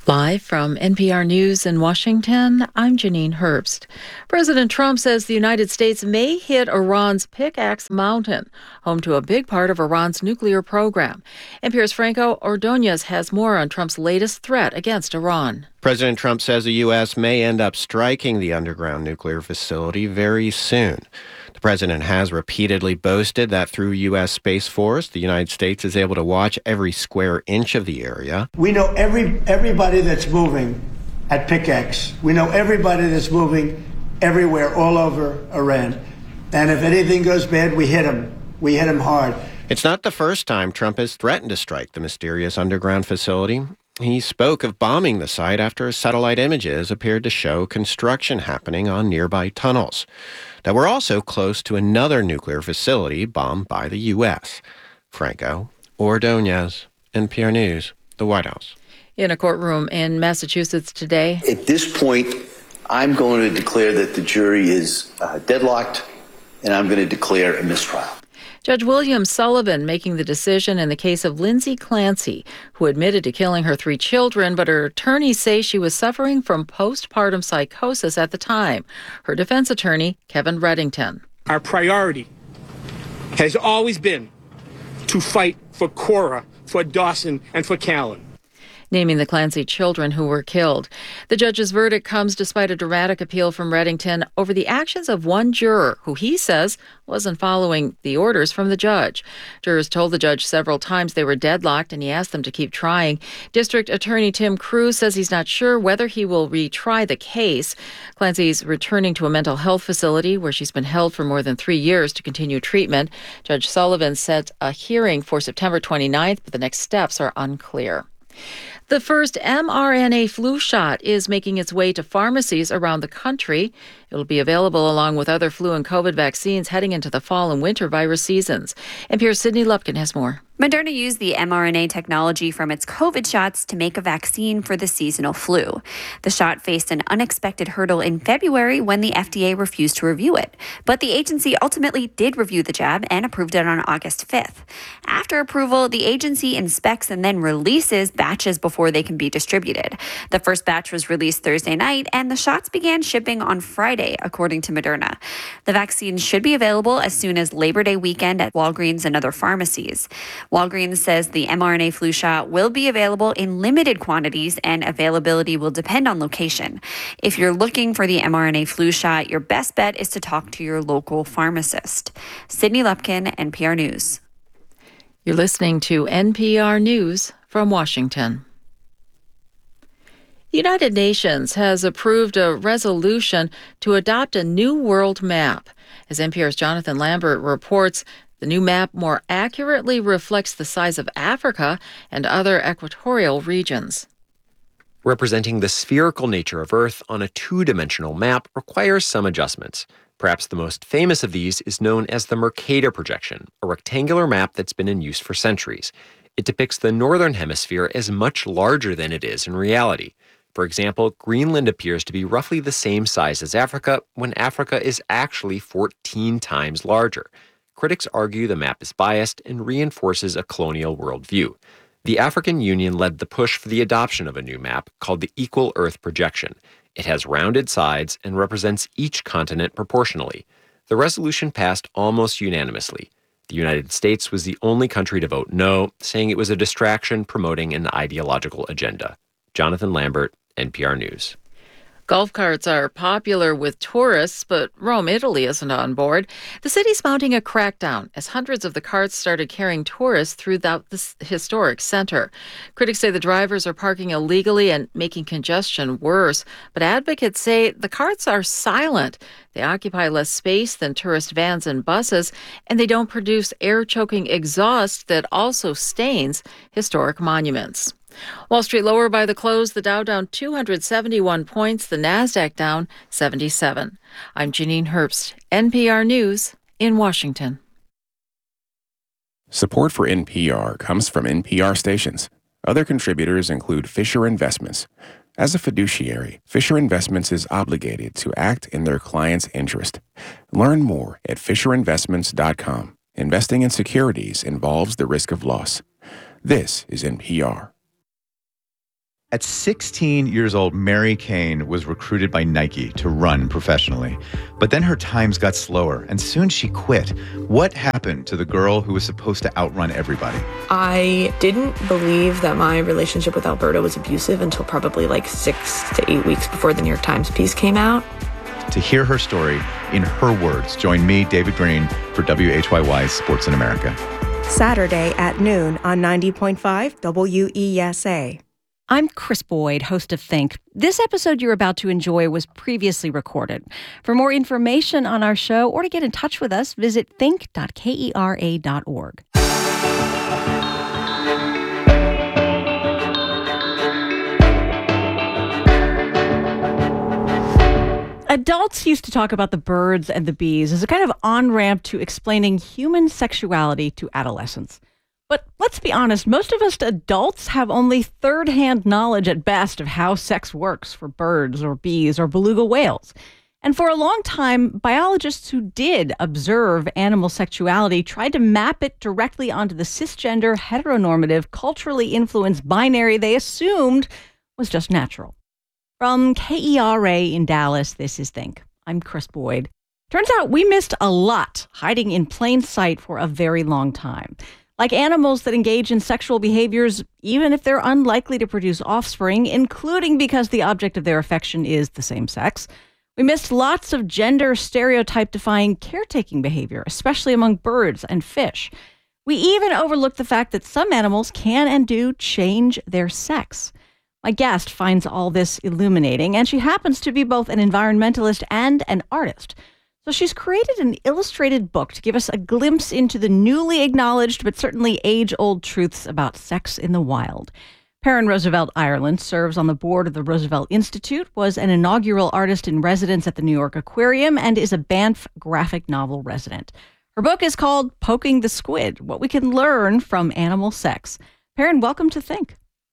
Live from NPR News in Washington, I'm Janine Herbst. President Trump says the United States may hit Iran's Pickaxe Mountain, home to a big part of Iran's nuclear program. NPR's Franco Ordonez has more on Trump's latest threat against Iran. President Trump says the U.S. may end up striking the underground nuclear facility very soon. The president has repeatedly boasted that through U.S. Space Force, the United States is able to watch every square inch of the area. We know everybody that's moving at Pickaxe. We know everybody that's moving everywhere, all over Iran. And if anything goes bad, we hit them. We hit them hard. It's not the first time Trump has threatened to strike the mysterious underground facility. He spoke of bombing the site after satellite images appeared to show construction happening on nearby tunnels that were also close to another nuclear facility bombed by the U.S. Franco Ordonez, NPR News, the White House. In a courtroom in Massachusetts today. At this point, I'm going to declare that the jury is deadlocked, and I'm going to declare a mistrial. Judge William Sullivan making the decision in the case of Lindsay Clancy, who admitted to killing her 3 children, but her attorneys say she was suffering from postpartum psychosis at the time. Her defense attorney, Kevin Reddington. Our priority has always been to fight for Cora, for Dawson, and for Callan. Naming the Clancy children who were killed. The judge's verdict comes despite a dramatic appeal from Reddington over the actions of one juror who he says wasn't following the orders from the judge. Jurors told the judge several times they were deadlocked and he asked them to keep trying. District Attorney Tim Cruz says he's not sure whether he will retry the case. Clancy's returning to a mental health facility where she's been held for more than 3 years to continue treatment. Judge Sullivan set a hearing for September 29th, but the next steps are unclear. The first mRNA flu shot is making its way to pharmacies around the country. It will be available along with other flu and COVID vaccines heading into the fall and winter virus seasons. NPR's Sydney Lupkin has more. Moderna used the mRNA technology from its COVID shots to make a vaccine for the seasonal flu. The shot faced an unexpected hurdle in February when the FDA refused to review it. But the agency ultimately did review the jab and approved it on August 5th. After approval, the agency inspects and then releases batches before they can be distributed. The first batch was released Thursday night, and the shots began shipping on Friday, according to Moderna. The vaccine should be available as soon as Labor Day weekend at Walgreens and other pharmacies. Walgreens says the mRNA flu shot will be available in limited quantities and availability will depend on location. If you're looking for the mRNA flu shot, your best bet is to talk to your local pharmacist. Sydney Lupkin, NPR News. You're listening to NPR News from Washington. The United Nations has approved a resolution to adopt a new world map. As NPR's Jonathan Lambert reports, the new map more accurately reflects the size of Africa and other equatorial regions. Representing the spherical nature of Earth on a two-dimensional map requires some adjustments. Perhaps the most famous of these is known as the Mercator projection, a rectangular map that's been in use for centuries. It depicts the northern hemisphere as much larger than it is in reality. For example, Greenland appears to be roughly the same size as Africa, when Africa is actually 14 times larger. Critics argue the map is biased and reinforces a colonial worldview. The African Union led the push for the adoption of a new map called the Equal Earth Projection. It has rounded sides and represents each continent proportionally. The resolution passed almost unanimously. The United States was the only country to vote no, saying it was a distraction promoting an ideological agenda. Jonathan Lambert, NPR News. Golf carts are popular with tourists, but Rome, Italy isn't on board. The city's mounting a crackdown as hundreds of the carts started carrying tourists throughout the historic center. Critics say the drivers are parking illegally and making congestion worse, but advocates say the carts are silent. They occupy less space than tourist vans and buses, and they don't produce air-choking exhaust that also stains historic monuments. Wall Street lower by the close, the Dow down 271 points, the Nasdaq down 77. I'm Janine Herbst, NPR News in Washington. Support for NPR comes from NPR stations. Other contributors include Fisher Investments. As a fiduciary, Fisher Investments is obligated to act in their client's interest. Learn more at FisherInvestments.com. Investing in securities involves the risk of loss. This is NPR. At 16 years old, Mary Cain was recruited by Nike to run professionally. But then her times got slower, and soon she quit. What happened to the girl who was supposed to outrun everybody? I didn't believe that my relationship with Alberto was abusive until probably like 6 to 8 weeks before the New York Times piece came out. To hear her story in her words, join me, David Green, for WHYY's Sports in America. Saturday at noon on 90.5 WESA. I'm Chris Boyd, host of Think. This episode you're about to enjoy was previously recorded. For more information on our show or to get in touch with us, visit think.kera.org. Adults used to talk about the birds and the bees as a kind of on-ramp to explaining human sexuality to adolescents. But let's be honest, most of us adults have only third-hand knowledge at best of how sex works for birds or bees or beluga whales. And for a long time, biologists who did observe animal sexuality tried to map it directly onto the cisgender, heteronormative, culturally influenced binary they assumed was just natural. From KERA in Dallas, this is Think. I'm Chris Boyd. Turns out we missed a lot hiding in plain sight for a very long time. Like animals that engage in sexual behaviors, even if they're unlikely to produce offspring, including because the object of their affection is the same sex, we missed lots of gender stereotype-defying caretaking behavior, especially among birds and fish. We even overlooked the fact that some animals can and do change their sex. My guest finds all this illuminating, and she happens to be both an environmentalist and an artist. So she's created an illustrated book to give us a glimpse into the newly acknowledged but certainly age-old truths about sex in the wild. Perrin Roosevelt Ireland serves on the board of the Roosevelt Institute, was an inaugural artist in residence at the New York Aquarium, and is a Banff graphic novel resident. Her book is called Poking the Squid, What We Can Learn from Animal Sex. Perrin, welcome to Think.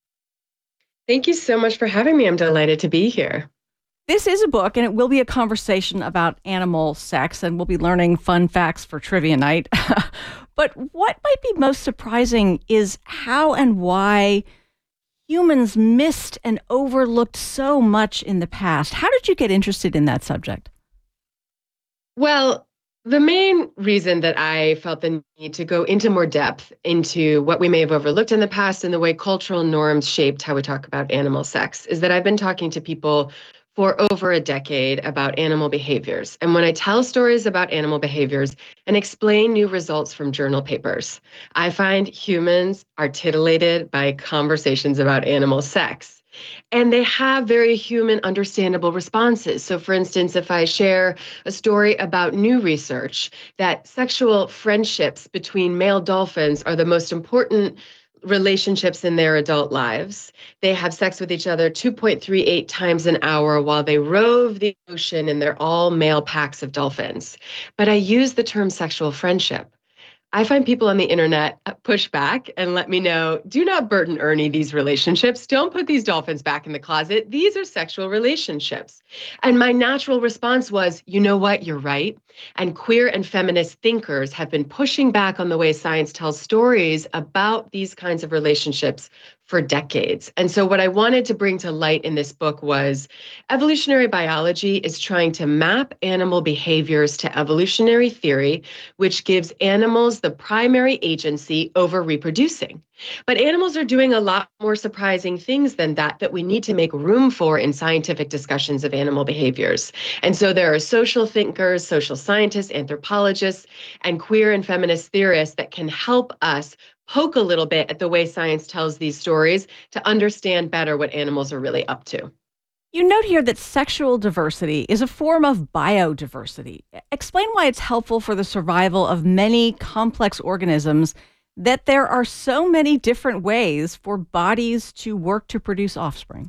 Thank you so much for having me. I'm delighted to be here. This is a book, and it will be a conversation about animal sex, and we'll be learning fun facts for trivia night. But what might be most surprising is how and why humans missed and overlooked so much in the past. How did you get interested in that subject? Well, the main reason that I felt the need to go into more depth into what we may have overlooked in the past and the way cultural norms shaped how we talk about animal sex is that I've been talking to people for over a decade about animal behaviors. And when I tell stories about animal behaviors and explain new results from journal papers, I find humans are titillated by conversations about animal sex. And they have very human, understandable responses. So, for instance, if I share a story about new research that sexual friendships between male dolphins are the most important relationships in their adult lives. They have sex with each other 2.38 times an hour while they rove the ocean in their all male packs of dolphins. But I use the term sexual friendship. I find people on the internet push back and let me know, do not Bert and Ernie these relationships. Don't put these dolphins back in the closet. These are sexual relationships. And my natural response was, you know what, you're right. And queer and feminist thinkers have been pushing back on the way science tells stories about these kinds of relationships for decades. And so what I wanted to bring to light in this book was evolutionary biology is trying to map animal behaviors to evolutionary theory, which gives animals the primary agency over reproducing. But animals are doing a lot more surprising things than that we need to make room for in scientific discussions of animal behaviors. And so there are social thinkers, social scientists, anthropologists, and queer and feminist theorists that can help us poke a little bit at the way science tells these stories to understand better what animals are really up to. You note here that sexual diversity is a form of biodiversity. Explain why it's helpful for the survival of many complex organisms that there are so many different ways for bodies to work to produce offspring.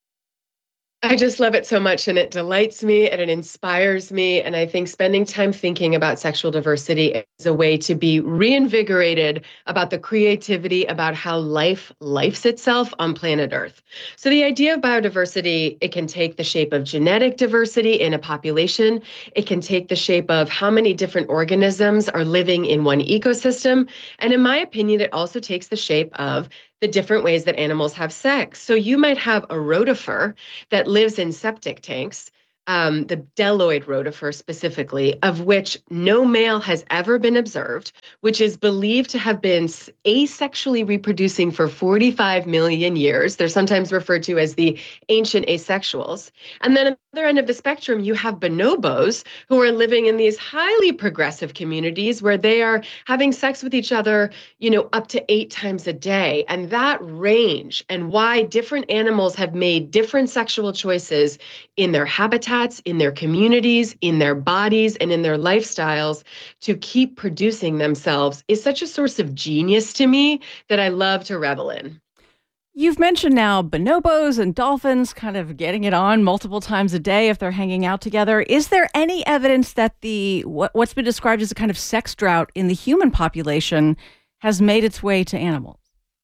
I just love it so much, and it delights me and it inspires me. And I think spending time thinking about sexual diversity is a way to be reinvigorated about the creativity, about how life lifes itself on planet Earth. So the idea of biodiversity, it can take the shape of genetic diversity in a population. It can take the shape of how many different organisms are living in one ecosystem. And in my opinion, it also takes the shape of the different ways that animals have sex. So you might have a rotifer that lives in septic tanks, the Deloid rotifer specifically, of which no male has ever been observed, which is believed to have been asexually reproducing for 45 million years. They're sometimes referred to as the ancient asexuals. And then at the other end of the spectrum, you have bonobos who are living in these highly progressive communities where they are having sex with each other, up to 8 times a day. And that range and why different animals have made different sexual choices in their habitats, in their communities, in their bodies, and in their lifestyles to keep producing themselves is such a source of genius to me that I love to revel in. You've mentioned now bonobos and dolphins kind of getting it on multiple times a day if they're hanging out together. Is there any evidence that what's been described as a kind of sex drought in the human population has made its way to animals?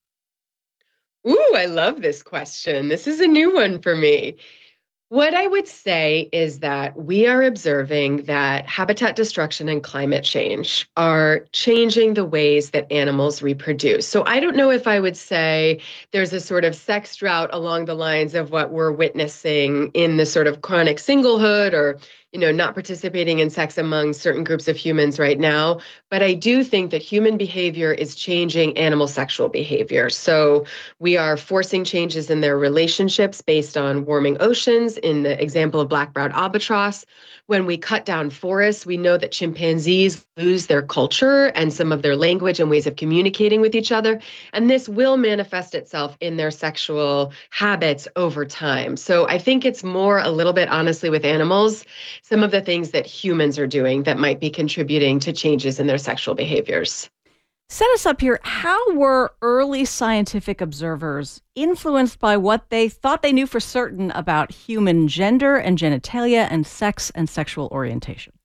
Ooh, I love this question. This is a new one for me. What I would say is that we are observing that habitat destruction and climate change are changing the ways that animals reproduce. So I don't know if I would say there's a sort of sex drought along the lines of what we're witnessing in the sort of chronic singlehood or not participating in sex among certain groups of humans right now. But I do think that human behavior is changing animal sexual behavior. So we are forcing changes in their relationships based on warming oceans. In the example of black-browed albatross, when we cut down forests, we know that chimpanzees lose their culture and some of their language and ways of communicating with each other. And this will manifest itself in their sexual habits over time. So I think it's more a little bit, honestly, with animals, some of the things that humans are doing that might be contributing to changes in their sexual behaviors. Set us up here. How were early scientific observers influenced by what they thought they knew for certain about human gender and genitalia and sex and sexual orientation?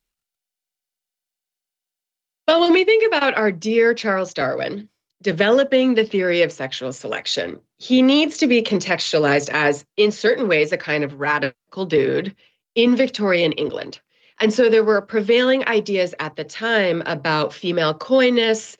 Well, when we think about our dear Charles Darwin developing the theory of sexual selection, he needs to be contextualized as, in certain ways, a kind of radical dude in Victorian England. And so there were prevailing ideas at the time about female coyness,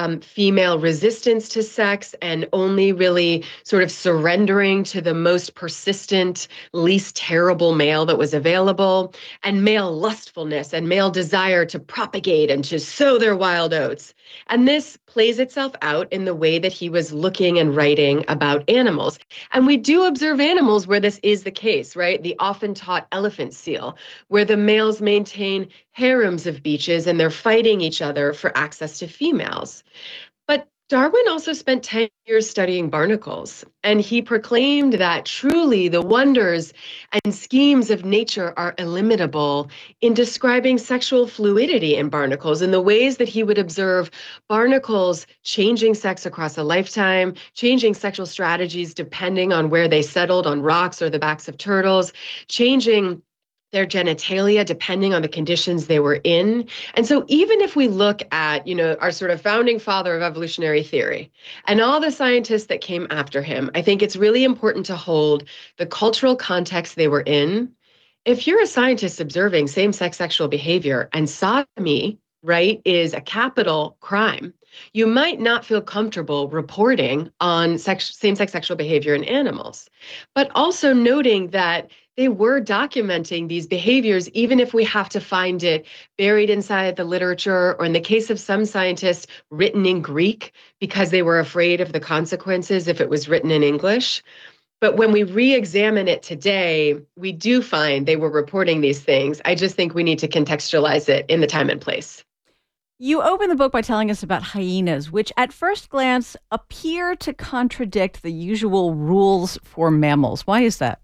female resistance to sex, and only really sort of surrendering to the most persistent, least terrible male that was available, and male lustfulness and male desire to propagate and to sow their wild oats. And this plays itself out in the way that he was looking and writing about animals. And we do observe animals where this is the case, right? The often taught elephant seal, where the males maintain harems of beaches and they're fighting each other for access to females. But Darwin also spent 10 years studying barnacles, and he proclaimed that truly the wonders and schemes of nature are illimitable in describing sexual fluidity in barnacles and the ways that he would observe barnacles changing sex across a lifetime, changing sexual strategies depending on where they settled on rocks or the backs of turtles, changing their genitalia depending on the conditions they were in. And so even if we look at, our sort of founding father of evolutionary theory and all the scientists that came after him, I think it's really important to hold the cultural context they were in. If you're a scientist observing same-sex sexual behavior and sodomy, right, is a capital crime, you might not feel comfortable reporting on same-sex sexual behavior in animals, but also noting that they were documenting these behaviors, even if we have to find it buried inside the literature, or in the case of some scientists, written in Greek because they were afraid of the consequences if it was written in English. But when we re-examine it today, we do find they were reporting these things. I just think we need to contextualize it in the time and place. You open the book by telling us about hyenas, which at first glance appear to contradict the usual rules for mammals. Why is that?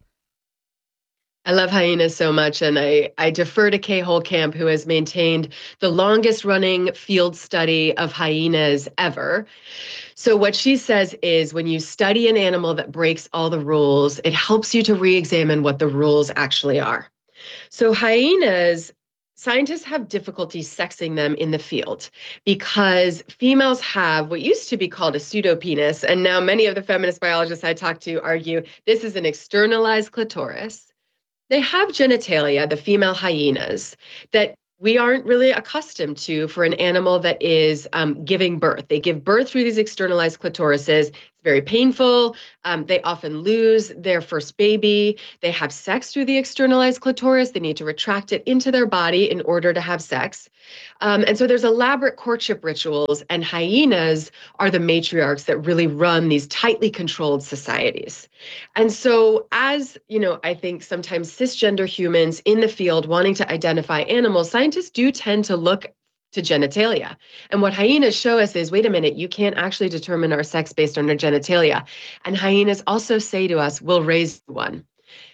I love hyenas so much, and I defer to Kay Holcamp, who has maintained the longest running field study of hyenas ever. So what she says is when you study an animal that breaks all the rules, it helps you to re-examine what the rules actually are. So hyenas, scientists have difficulty sexing them in the field because females have what used to be called a pseudopenis, and now many of the feminist biologists I talk to argue this is an externalized clitoris. They have genitalia, the female hyenas, that we aren't really accustomed to for an animal that is giving birth. They give birth through these externalized clitorises. It's very painful. They often lose their first baby. They have sex through the externalized clitoris. They need to retract it into their body in order to have sex. And so there's elaborate courtship rituals, and hyenas are the matriarchs that really run these tightly controlled societies. And so as, I think sometimes cisgender humans in the field wanting to identify animals, scientists do tend to look to genitalia. And what hyenas show us is, wait a minute, you can't actually determine our sex based on our genitalia. And hyenas also say to us, we'll raise one.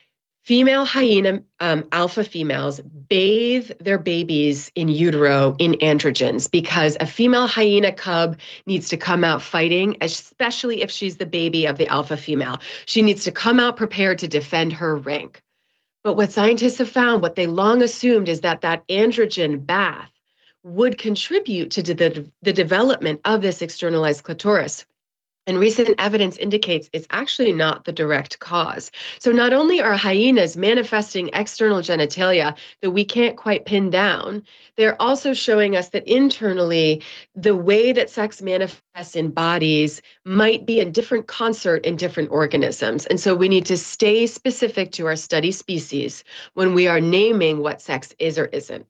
Female hyena alpha females bathe their babies in utero in androgens because a female hyena cub needs to come out fighting, especially if she's the baby of the alpha female. She needs to come out prepared to defend her rank. But what scientists have found, what they long assumed, is that androgen bath would contribute to the development of this externalized clitoris. And recent evidence indicates it's actually not the direct cause. So not only are hyenas manifesting external genitalia that we can't quite pin down, they're also showing us that internally, the way that sex manifests in bodies might be in different concert in different organisms. And so we need to stay specific to our study species when we are naming what sex is or isn't.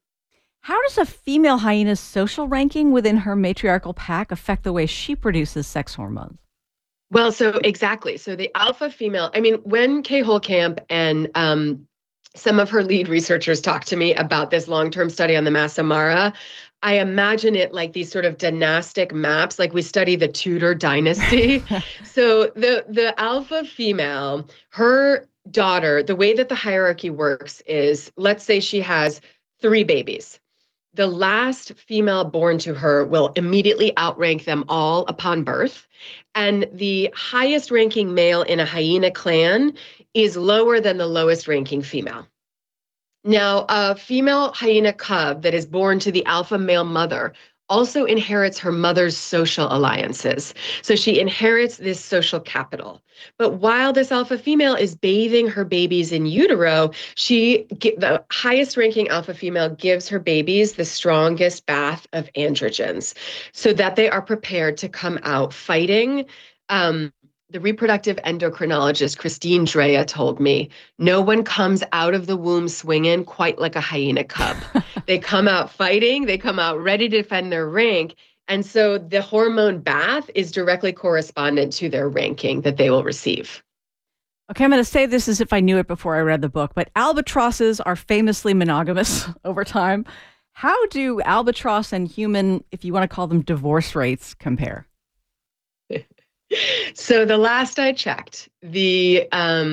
How does a female hyena's social ranking within her matriarchal pack affect the way she produces sex hormones? Well, so exactly. So the alpha female, when Kay Holcamp and some of her lead researchers talked to me about this long-term study on the Masamara, I imagine it like these sort of dynastic maps, like we study the Tudor dynasty. So the alpha female, her daughter, the way that the hierarchy works is, let's say she has 3 babies. The last female born to her will immediately outrank them all upon birth. And the highest ranking male in a hyena clan is lower than the lowest ranking female. Now, a female hyena cub that is born to the alpha male mother also inherits her mother's social alliances. So she inherits this social capital. But while this alpha female is bathing her babies in utero, the highest ranking alpha female gives her babies the strongest bath of androgens so that they are prepared to come out fighting. The reproductive endocrinologist, Christine Drea, told me, no one comes out of the womb swinging quite like a hyena cub. They come out fighting, they come out ready to defend their rank. And so the hormone bath is directly correspondent to their ranking that they will receive. Okay, I'm going to say this as if I knew it before I read the book, but albatrosses are famously monogamous over time. How do albatross and human, if you want to call them, divorce rates compare? So the last I checked, the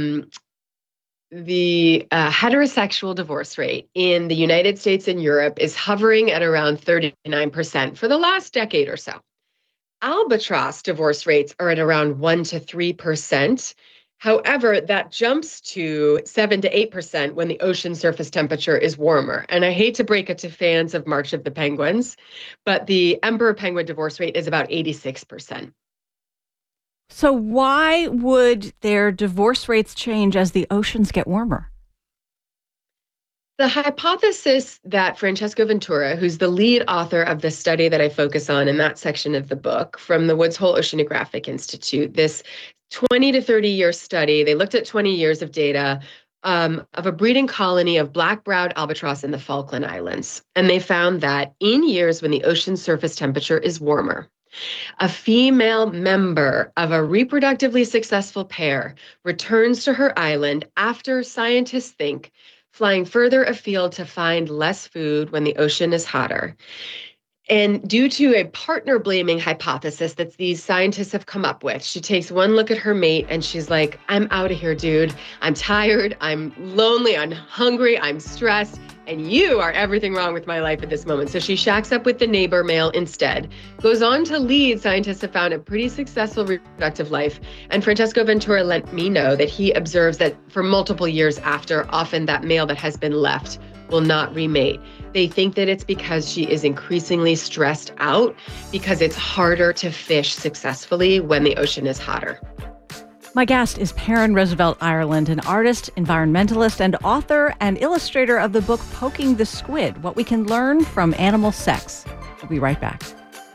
heterosexual divorce rate in the United States and Europe is hovering at around 39% for the last decade or so. Albatross divorce rates are at around 1 to 3%. However, that jumps to 7 to 8% when the ocean surface temperature is warmer. And I hate to break it to fans of March of the Penguins, but the emperor penguin divorce rate is about 86%. So why would their divorce rates change as the oceans get warmer? The hypothesis that Francesco Ventura, who's the lead author of the study that I focus on in that section of the book from the Woods Hole Oceanographic Institute, this 20 to 30-year study, they looked at 20 years of data of a breeding colony of black-browed albatross in the Falkland Islands. And they found that in years when the ocean surface temperature is warmer, a female member of a reproductively successful pair returns to her island after scientists think flying further afield to find less food when the ocean is hotter. And due to a partner blaming hypothesis that these scientists have come up with, she takes one look at her mate and she's like, I'm out of here, dude. I'm tired. I'm lonely. I'm hungry. I'm stressed. And you are everything wrong with my life at this moment. So she shacks up with the neighbor male instead, goes on to lead, scientists have found, a pretty successful reproductive life. And Francesco Ventura let me know that he observes that for multiple years after, often that male that has been left will not remate. They think that it's because she is increasingly stressed out because it's harder to fish successfully when the ocean is hotter. My guest is Perrin Roosevelt Ireland, an artist, environmentalist, and author and illustrator of the book Poking the Squid, What We Can Learn from Animal Sex. We'll be right back.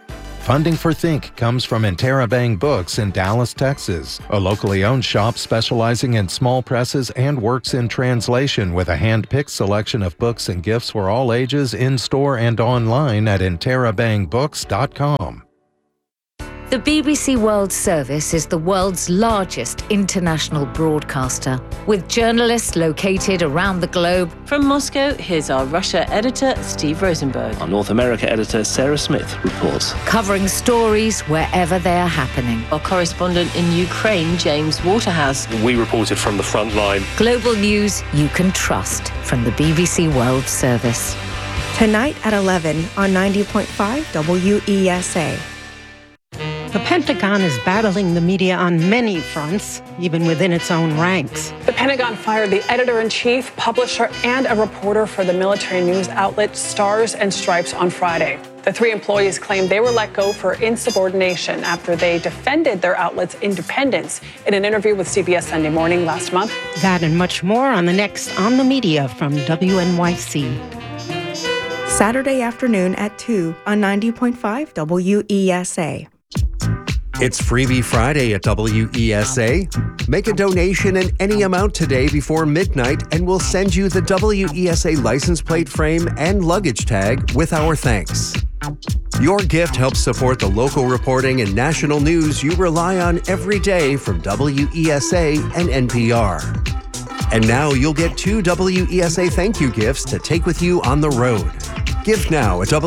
Funding for Think comes from Interabang Books in Dallas, Texas, a locally owned shop specializing in small presses and works in translation with a hand-picked selection of books and gifts for all ages in-store and online at interabangbooks.com. The BBC World Service is the world's largest international broadcaster, with journalists located around the globe. From Moscow, here's our Russia editor, Steve Rosenberg. Our North America editor, Sarah Smith, reports. Covering stories wherever they are happening. Our correspondent in Ukraine, James Waterhouse. We reported from the front line. Global news you can trust from the BBC World Service. Tonight at 11 on 90.5 WESA. The Pentagon is battling the media on many fronts, even within its own ranks. The Pentagon fired the editor-in-chief, publisher, and a reporter for the military news outlet Stars and Stripes on Friday. The three employees claimed they were let go for insubordination after they defended their outlet's independence in an interview with CBS Sunday Morning last month. That and much more on the next On the Media from WNYC. Saturday afternoon at 2 on 90.5 WESA. It's Freebie Friday at WESA. Make a donation in any amount today before midnight, and we'll send you the WESA license plate frame and luggage tag with our thanks. Your gift helps support the local reporting and national news you rely on every day from WESA and NPR. And now you'll get 2 WESA thank you gifts to take with you on the road. Give now at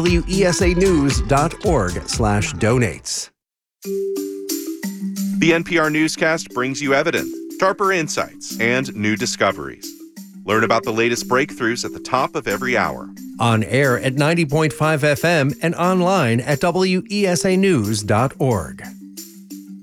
wesanews.org/donates. The NPR newscast brings you evidence, sharper insights, and new discoveries. Learn about the latest breakthroughs at the top of every hour. On air at 90.5 FM and online at wesanews.org.